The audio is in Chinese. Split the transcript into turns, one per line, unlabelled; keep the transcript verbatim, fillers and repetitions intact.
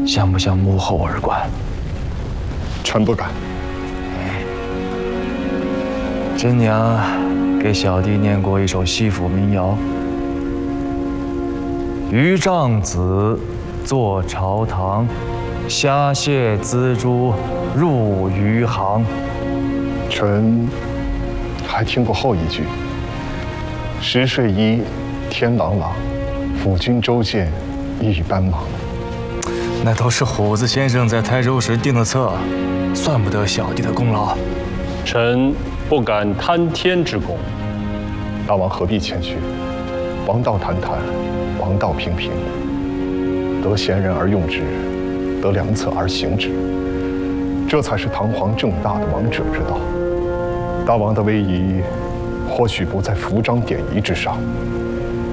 想不想幕后而观？
臣不敢。
真娘给小弟念过一首西府民谣：渔丈子坐朝堂，虾蟹锱铢入渔行。
臣还听过后一句：时睡衣，天朗朗，辅君周见一般忙。
那都是虎子先生在台州时定的策，算不得小弟的功劳。
臣不敢贪天之功。
大王何必谦虚？王道坦坦，王道平平，得贤人而用之，得良策而行之，这才是堂皇正大的王者之道。大王的威仪，或许不在服装典仪之上，